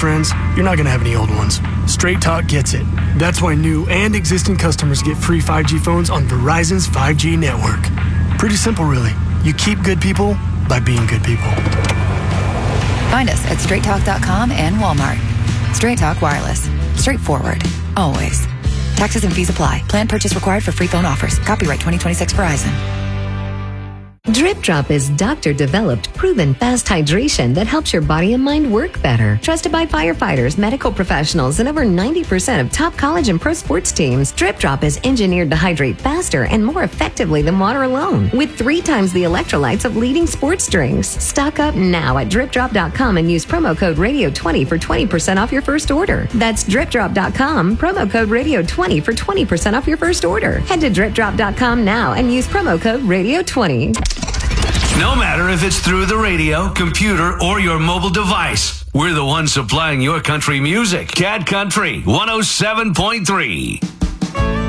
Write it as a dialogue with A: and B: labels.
A: friends, you're not going to have any old ones. Straight Talk gets it. That's why new and existing customers get free 5G phones on Verizon's 5G network. Pretty simple, really. You keep good people by being good people.
B: Find us at straighttalk.com and Walmart. Straight Talk Wireless. Straightforward. Always. Taxes and fees apply. Plan purchase required for free phone offers. Copyright 2026 Verizon.
C: Drip Drop is doctor-developed, proven fast hydration that helps your body and mind work better. Trusted by firefighters, medical professionals, and over 90% of top college and pro sports teams, Drip Drop is engineered to hydrate faster and more effectively than water alone, with 3 times the electrolytes of leading sports drinks. Stock up now at DripDrop.com and use promo code Radio20 for 20% off your first order. That's DripDrop.com, promo code Radio20 for 20% off your first order. Head to DripDrop.com now and use promo code Radio20.
D: No matter if it's through the radio, computer, or your mobile device, we're the ones supplying your country music. Cat Country 107.3.